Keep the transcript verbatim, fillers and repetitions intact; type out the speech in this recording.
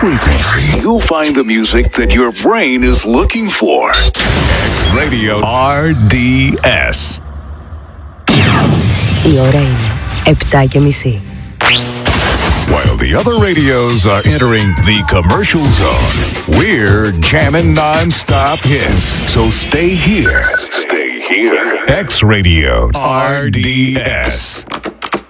frequency, you'll find the music that your brain is looking for. X Radio αρ ντι ες. Η ώρα είναι επτά και μισή. While the other radios are entering the commercial zone, we're jamming non-stop hits. So stay here. Stay here. X Radio αρ ντι ες.